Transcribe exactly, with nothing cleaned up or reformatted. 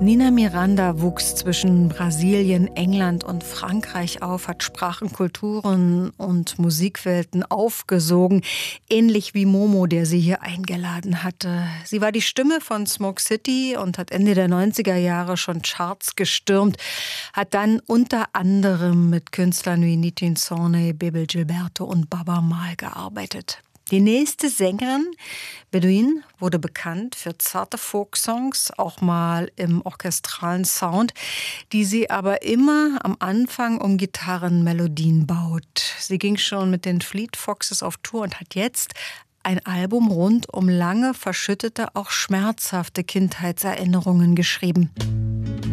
Nina Miranda wuchs zwischen Brasilien, England und Frankreich auf, hat Sprachen, Kulturen und Musikwelten aufgesogen, ähnlich wie Momo, der sie hier eingeladen hatte. Sie war die Stimme von Smoke City und hat Ende der neunziger Jahre schon Charts gestürmt, hat dann unter anderem mit Künstlern wie Nitin Sone, Bebel Gilberto und Baaba Maal gearbeitet. Die nächste Sängerin, Bedouin, wurde bekannt für zarte Folksongs, auch mal im orchestralen Sound, die sie aber immer am Anfang um Gitarrenmelodien baut. Sie ging schon mit den Fleet Foxes auf Tour und hat jetzt ein Album rund um lange verschüttete, auch schmerzhafte Kindheitserinnerungen geschrieben.